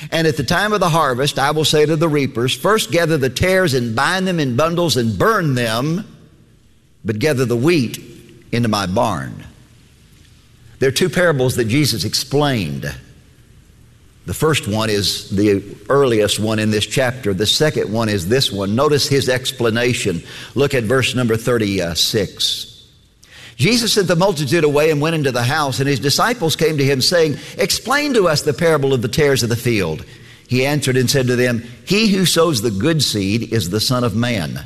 And at the time of the harvest, I will say to the reapers, first gather the tares and bind them in bundles and burn them, but gather the wheat into my barn. There are two parables that Jesus explained. The first one is the earliest one in this chapter. The second one is this one. Notice his explanation. Look at verse number 36. Jesus sent the multitude away and went into the house, and his disciples came to him saying, explain to us the parable of the tares of the field. He answered and said to them, he who sows the good seed is the Son of Man.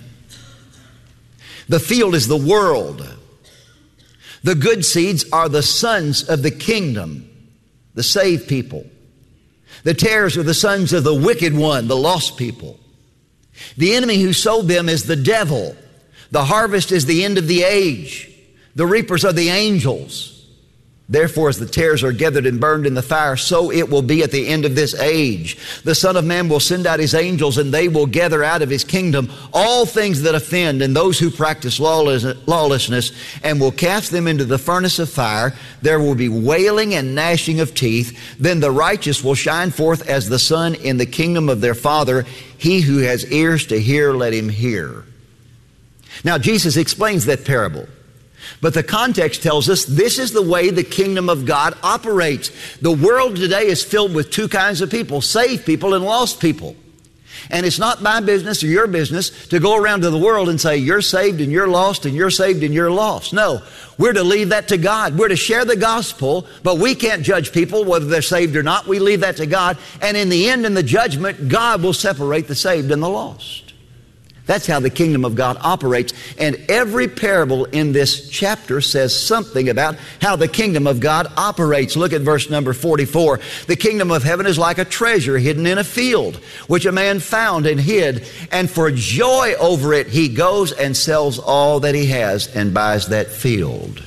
The field is the world. The good seeds are the sons of the kingdom, the saved people. The tares are the sons of the wicked one, the lost people. The enemy who sowed them is the devil. The harvest is the end of the age. The reapers are the angels. Therefore, as the tares are gathered and burned in the fire, so it will be at the end of this age. The Son of Man will send out his angels, and they will gather out of his kingdom all things that offend and those who practice lawlessness, and will cast them into the furnace of fire. There will be wailing and gnashing of teeth. Then the righteous will shine forth as the sun in the kingdom of their Father. He who has ears to hear, let him hear. Now, Jesus explains that parable. But the context tells us this is the way the kingdom of God operates. The world today is filled with two kinds of people, saved people and lost people. And it's not my business or your business to go around to the world and say, you're saved and you're lost and you're saved and you're lost. No, we're to leave that to God. We're to share the gospel, but we can't judge people whether they're saved or not. We leave that to God. And in the end, in the judgment, God will separate the saved and the lost. That's how the kingdom of God operates. And every parable in this chapter says something about how the kingdom of God operates. Look at verse number 44. The kingdom of heaven is like a treasure hidden in a field, which a man found and hid. And for joy over it, he goes and sells all that he has and buys that field.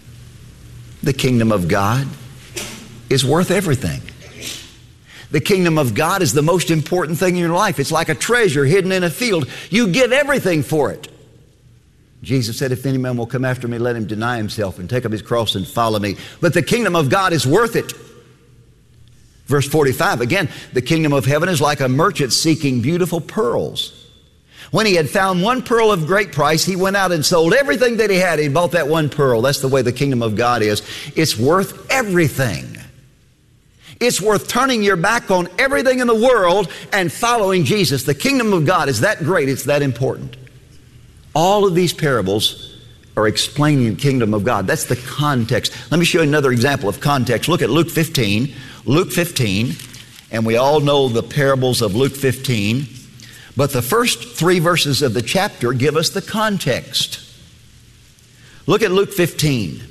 The kingdom of God is worth everything. The kingdom of God is the most important thing in your life. It's like a treasure hidden in a field. You give everything for it. Jesus said, if any man will come after me, let him deny himself and take up his cross and follow me. But the kingdom of God is worth it. Verse 45, again, the kingdom of heaven is like a merchant seeking beautiful pearls. When he had found one pearl of great price, he went out and sold everything that he had. He bought that one pearl. That's the way the kingdom of God is. It's worth everything. It's worth turning your back on everything in the world and following Jesus. The kingdom of God is that great. It's that important. All of these parables are explaining the kingdom of God. That's the context. Let me show you another example of context. Look at Luke 15. Luke 15, and we all know the parables of Luke 15. But the first three verses of the chapter give us the context. Look at Luke 15.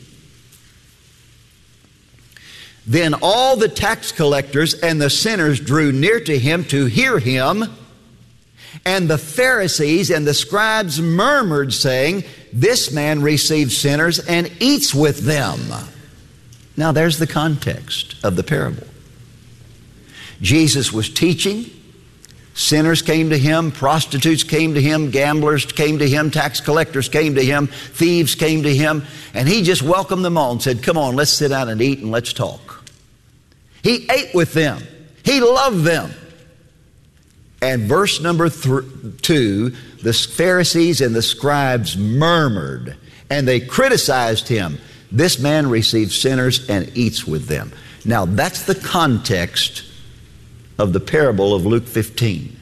Then all the tax collectors and the sinners drew near to him to hear him. And the Pharisees and the scribes murmured, saying, this man receives sinners and eats with them. Now there's the context of the parable. Jesus was teaching. Sinners came to him, prostitutes came to him, gamblers came to him, tax collectors came to him, thieves came to him, and he just welcomed them all and said, come on, let's sit down and eat and let's talk. He ate with them. He loved them. And verse number 2, the Pharisees and the scribes murmured, and they criticized him. This man receives sinners and eats with them. Now that's the context of the parable of Luke 15.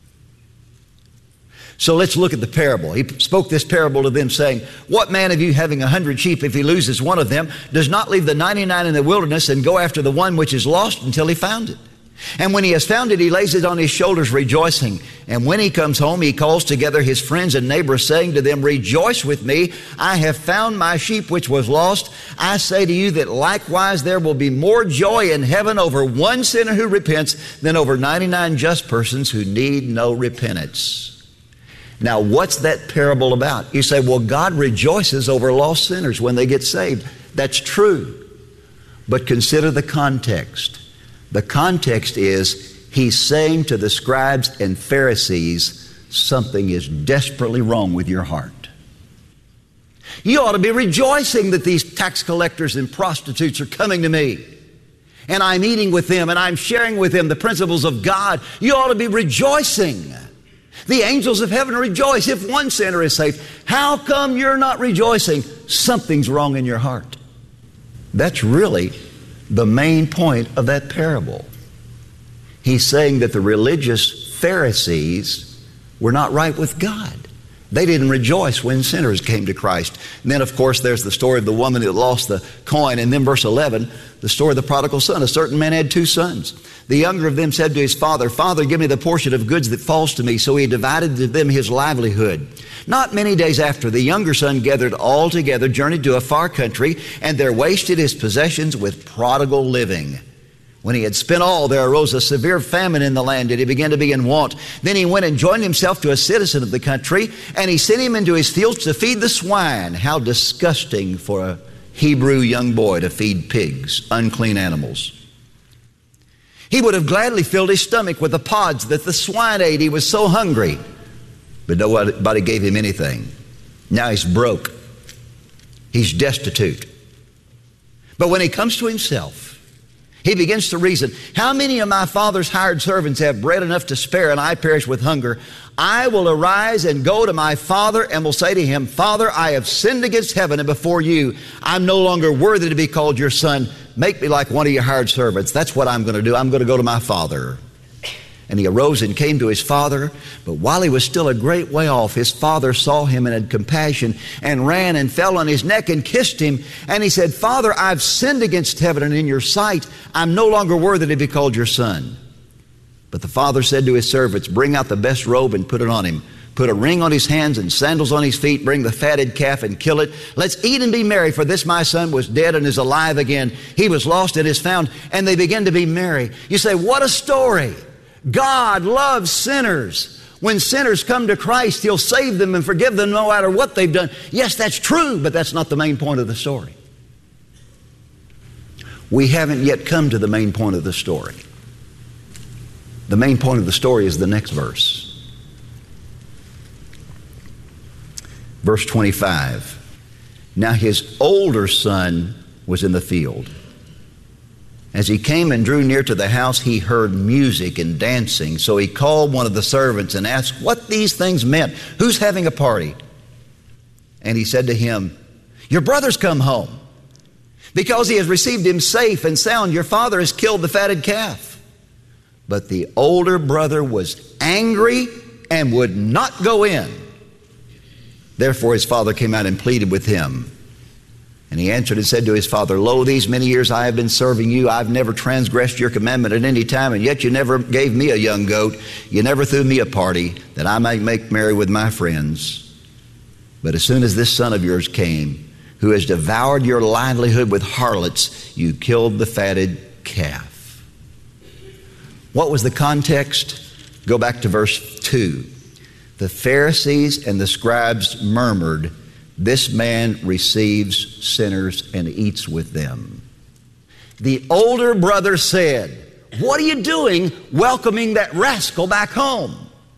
So let's look at the parable. He spoke this parable to them, saying, what man of you having 100 sheep, if he loses one of them, does not leave the 99 in the wilderness and go after the one which is lost until he found it? And when he has found it, he lays it on his shoulders, rejoicing. And when he comes home, he calls together his friends and neighbors, saying to them, rejoice with me, I have found my sheep which was lost. I say to you that likewise there will be more joy in heaven over one sinner who repents than over 99 just persons who need no repentance. Now, what's that parable about? You say, well, God rejoices over lost sinners when they get saved. That's true. But consider the context. The context is he's saying to the scribes and Pharisees, something is desperately wrong with your heart. You ought to be rejoicing that these tax collectors and prostitutes are coming to me. and I'm eating with them, and I'm sharing with them the principles of God, you ought to be rejoicing. The angels of heaven rejoice if one sinner is saved. How come you're not rejoicing? Something's wrong in your heart. That's really the main point of that parable. He's saying that the religious Pharisees were not right with God. They didn't rejoice when sinners came to Christ. And then, of course, there's the story of the woman that lost the coin. And then verse 11, the story of the prodigal son. A certain man had 2 sons. The younger of them said to his father, Father, give me the portion of goods that falls to me. So he divided to them his livelihood. Not many days after, the younger son gathered all together, journeyed to a far country, and there wasted his possessions with prodigal living. When he had spent all, there arose a severe famine in the land, and he began to be in want. Then he went and joined himself to a citizen of the country, and he sent him into his fields to feed the swine. How disgusting for a Hebrew young boy to feed pigs, unclean animals. He would have gladly filled his stomach with the pods that the swine ate. He was so hungry, but nobody gave him anything. Now he's broke. He's destitute. But when he comes to himself, he begins to reason, how many of my father's hired servants have bread enough to spare, and I perish with hunger? I will arise and go to my father and will say to him, Father, I have sinned against heaven and before you. I'm no longer worthy to be called your son. Make me like one of your hired servants. That's what I'm going to do. I'm going to go to my father. And he arose and came to his father. But while he was still a great way off, his father saw him and had compassion and ran and fell on his neck and kissed him. And he said, Father, I've sinned against heaven and in your sight. I'm no longer worthy to be called your son. But the father said to his servants, Bring out the best robe and put it on him. Put a ring on his hands and sandals on his feet. Bring the fatted calf and kill it. Let's eat and be merry, for this my son was dead and is alive again. He was lost and is found. And they began to be merry. You say, what a story. God loves sinners. When sinners come to Christ, He'll save them and forgive them no matter what they've done. Yes, that's true, but that's not the main point of the story. We haven't yet come to the main point of the story. The main point of the story is the next verse. Verse 25. Now his older son was in the field. As he came and drew near to the house, he heard music and dancing. So he called one of the servants and asked what these things meant. Who's having a party? And he said to him, Your brother's come home. Because he has received him safe and sound, your father has killed the fatted calf. But the older brother was angry and would not go in. Therefore his father came out and pleaded with him. And he answered and said to his father, Lo, these many years I have been serving you. I've never transgressed your commandment at any time, and yet you never gave me a young goat. You never threw me a party that I might make merry with my friends. But as soon as this son of yours came, who has devoured your livelihood with harlots, you killed the fatted calf. What was the context? Go back to verse 2. The Pharisees and the scribes murmured, This man receives sinners and eats with them. The older brother said, What are you doing welcoming that rascal back home?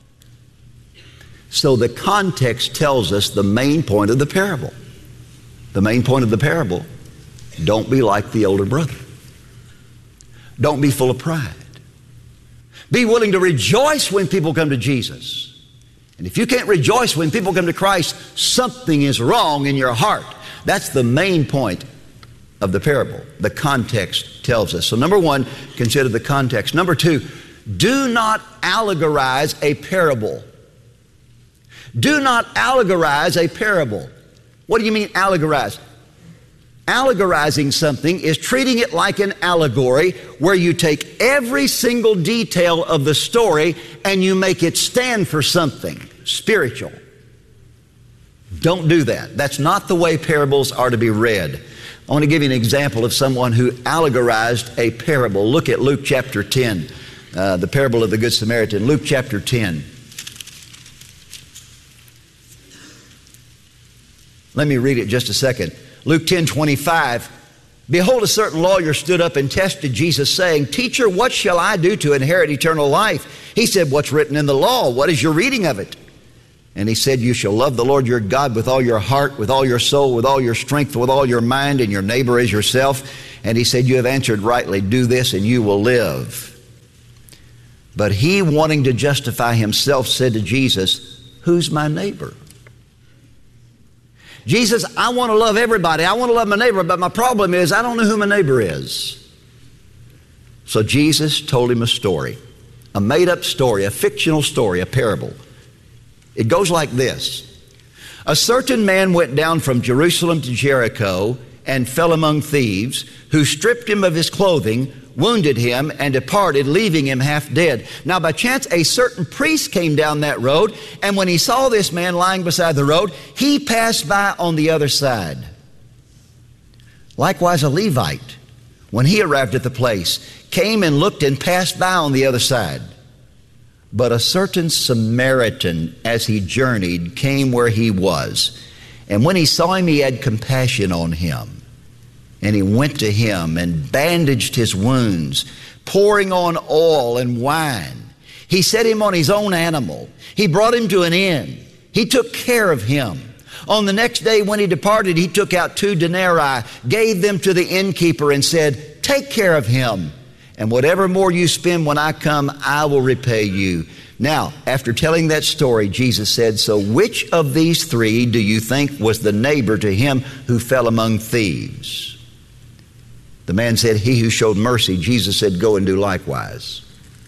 So the context tells us the main point of the parable. The main point of the parable, don't be like the older brother. Don't be full of pride. Be willing to rejoice when people come to Jesus. And if you can't rejoice when people come to Christ, something is wrong in your heart. That's the main point of the parable. The context tells us. So number one, consider the context. Number two, do not allegorize a parable. Do not allegorize a parable. What do you mean allegorize? Allegorizing something is treating it like an allegory where you take every single detail of the story and you make it stand for something spiritual. Don't do that. That's not the way parables are to be read. I want to give you an example of someone who allegorized a parable. Look at Luke chapter 10, the parable of the Good Samaritan. Luke chapter 10. Let me read it just a second. Luke 10:25. Behold, a certain lawyer stood up and tested Jesus, saying, Teacher, what shall I do to inherit eternal life? He said, What's written in the law? What is your reading of it? And he said, you shall love the Lord your God with all your heart, with all your soul, with all your strength, with all your mind, and your neighbor as yourself. And he said, you have answered rightly. Do this and you will live. But he, wanting to justify himself, said to Jesus, who's my neighbor? Jesus, I want to love everybody. I want to love my neighbor, but my problem is I don't know who my neighbor is. So Jesus told him a story, a made-up story, a fictional story, a parable. It goes like this. A certain man went down from Jerusalem to Jericho and fell among thieves, who stripped him of his clothing, wounded him, and departed, leaving him half dead. Now by chance a certain priest came down that road, and when he saw this man lying beside the road, he passed by on the other side. Likewise a Levite, when he arrived at the place, came and looked and passed by on the other side. But a certain Samaritan, as he journeyed, came where he was. And when he saw him, he had compassion on him. And he went to him and bandaged his wounds, pouring on oil and wine. He set him on his own animal. He brought him to an inn. He took care of him. On the next day when he departed, he took out 2 denarii, gave them to the innkeeper, and said, take care of him. And whatever more you spend when I come, I will repay you. Now, after telling that story, Jesus said, so which of these 3 do you think was the neighbor to him who fell among thieves? The man said, he who showed mercy. Jesus said, go and do likewise.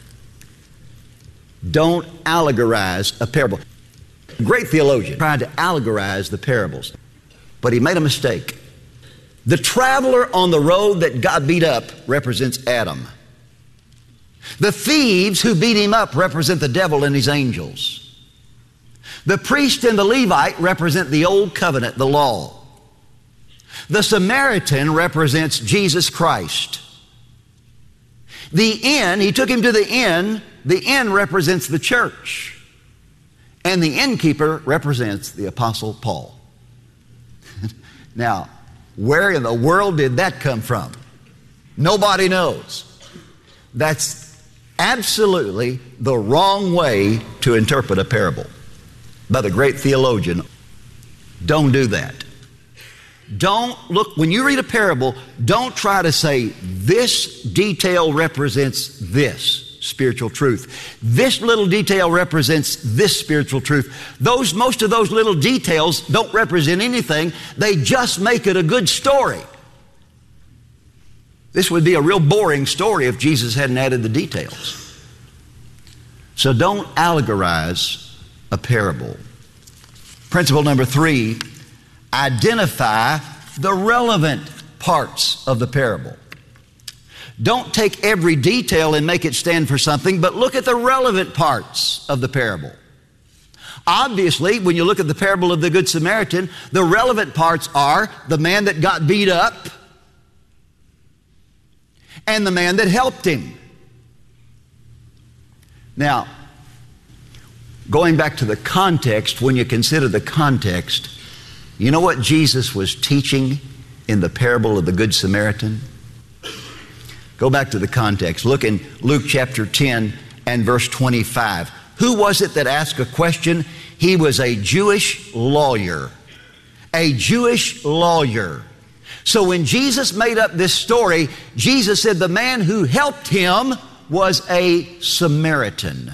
Don't allegorize a parable. A great theologian tried to allegorize the parables, but he made a mistake. The traveler on the road that got beat up represents Adam. The thieves who beat him up represent the devil and his angels. The priest and the Levite represent the old covenant, the law. The Samaritan represents Jesus Christ. The inn, he took him to the inn represents the church. And the innkeeper represents the Apostle Paul. Now, where in the world did that come from? Nobody knows. That's absolutely the wrong way to interpret a parable by the great theologian. Don't do that. Don't look, when you read a parable, don't try to say this detail represents this spiritual truth. This little detail represents this spiritual truth. Most of those little details don't represent anything. They just make it a good story. This would be a real boring story if Jesus hadn't added the details. So don't allegorize a parable. Principle number 3, identify the relevant parts of the parable. Don't take every detail and make it stand for something, but look at the relevant parts of the parable. Obviously, when you look at the parable of the Good Samaritan, the relevant parts are the man that got beat up and the man that helped him. Now, going back to the context, when you consider the context, you know what Jesus was teaching in the parable of the Good Samaritan? Go back to the context. Look in Luke chapter 10 and verse 25. Who was it that asked a question? He was a Jewish lawyer. A Jewish lawyer. So when Jesus made up this story, Jesus said the man who helped him was a Samaritan.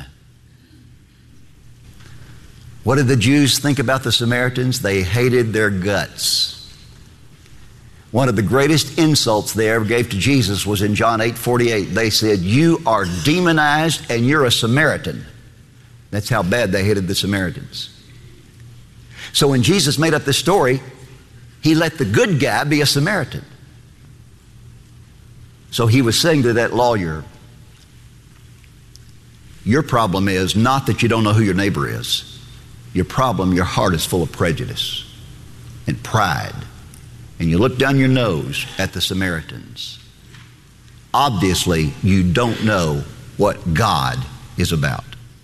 What did the Jews think about the Samaritans? They hated their guts. One of the greatest insults they ever gave to Jesus was in John 8:48. They said, you are demonized and you're a Samaritan. That's how bad they hated the Samaritans. So when Jesus made up this story, he let the good guy be a Samaritan. So he was saying to that lawyer, your problem is not that you don't know who your neighbor is. Your problem, your heart is full of prejudice and pride. And you look down your nose at the Samaritans. Obviously, you don't know what God is about.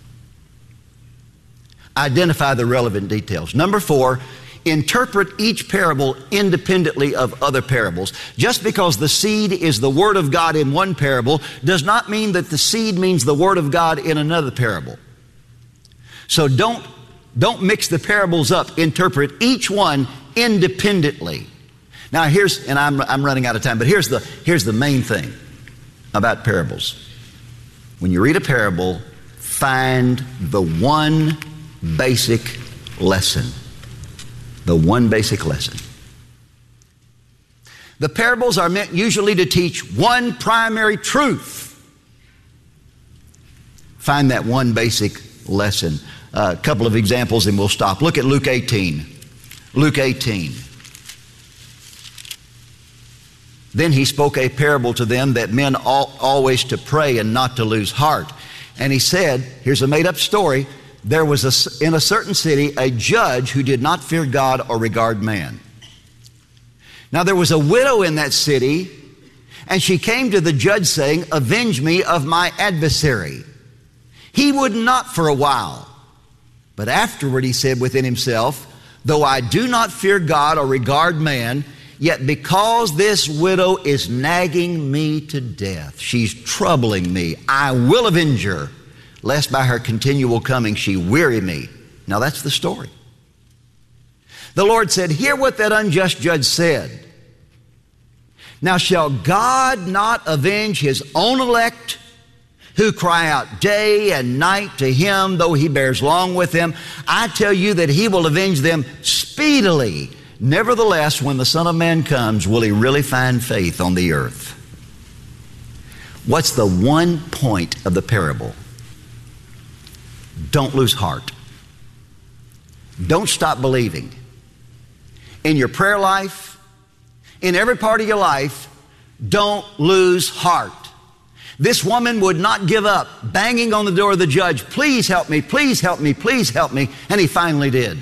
Identify the relevant details. Number 4, interpret each parable independently of other parables. Just because the seed is the Word of God in one parable does not mean that the seed means the Word of God in another parable. So don't Don't mix the parables up. Interpret each one independently. Now here's, and I'm running out of time, but here's the main thing about parables. When you read a parable, find the one basic lesson. The one basic lesson. The parables are meant usually to teach one primary truth. Find that one basic lesson. A couple of examples and we'll stop. Look at Luke 18. Luke 18. Then he spoke a parable to them that men ought always to pray and not to lose heart. And he said, here's a made-up story, there was in a certain city a judge who did not fear God or regard man. Now there was a widow in that city, and she came to the judge saying, avenge me of my adversary. He would not for a while. But afterward he said within himself, though I do not fear God or regard man, yet because this widow is nagging me to death, she's troubling me, I will avenge her, lest by her continual coming she weary me. Now that's the story. The Lord said, hear what that unjust judge said. Now shall God not avenge his own elect, who cry out day and night to him, though he bears long with them? I tell you that he will avenge them speedily. Nevertheless, when the Son of Man comes, will he really find faith on the earth? What's the one point of the parable? Don't lose heart. Don't stop believing. In your prayer life, in every part of your life, don't lose heart. This woman would not give up, banging on the door of the judge, please help me, please help me, please help me, and he finally did.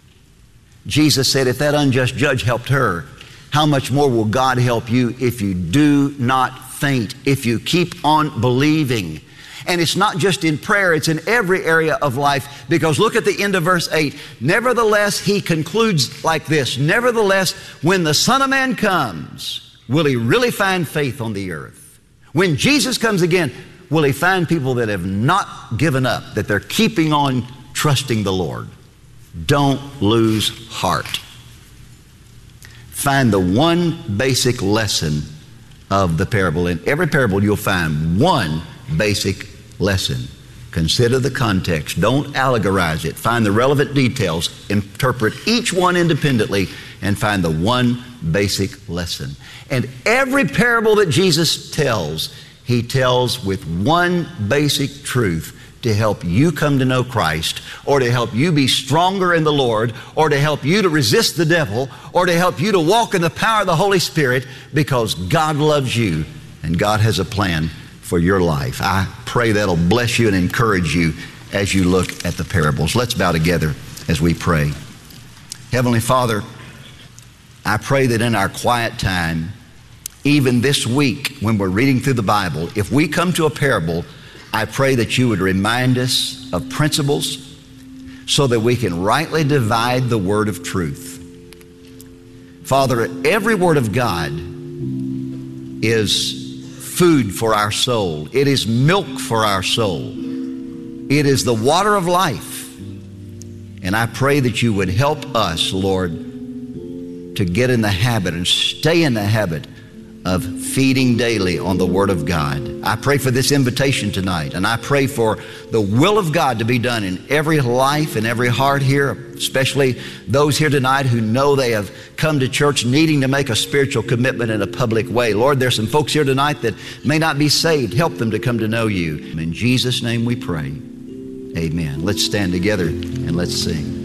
Jesus said, if that unjust judge helped her, how much more will God help you if you do not faint, if you keep on believing? And it's not just in prayer, it's in every area of life, because look at the end of verse 8. Nevertheless, he concludes like this, nevertheless, when the Son of Man comes, will he really find faith on the earth? When Jesus comes again, will he find people that have not given up, that they're keeping on trusting the Lord? Don't lose heart. Find the one basic lesson of the parable. In every parable you'll find one basic lesson. Consider the context. Don't allegorize it. Find the relevant details. Interpret each one independently and find the one basic lesson. And every parable that Jesus tells, he tells with one basic truth to help you come to know Christ, or to help you be stronger in the Lord, or to help you to resist the devil, or to help you to walk in the power of the Holy Spirit, because God loves you and God has a plan for your life. I pray that'll bless you and encourage you as you look at the parables. Let's bow together as we pray. Heavenly Father, I pray that in our quiet time, even this week when we're reading through the Bible, if we come to a parable, I pray that you would remind us of principles so that we can rightly divide the word of truth. Father, every word of God is food for our soul. It is milk for our soul. It is the water of life. And I pray that you would help us, Lord, to get in the habit and stay in the habit of feeding daily on the Word of God. I pray for this invitation tonight, and I pray for the will of God to be done in every life and every heart here, especially those here tonight who know they have come to church needing to make a spiritual commitment in a public way. Lord, there's some folks here tonight that may not be saved. Help them to come to know you. In Jesus' name we pray. Amen. Let's stand together and let's sing.